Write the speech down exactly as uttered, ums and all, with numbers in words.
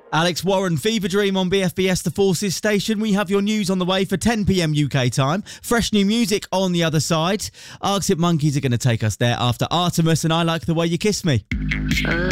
Alex Warren, Fever Dream on B F B S The Forces station. We have your news on the way for ten p m U K time. Fresh new music on the other side. Arctic Monkeys are going to take us there after Artemis and I Like the Way You Kiss Me.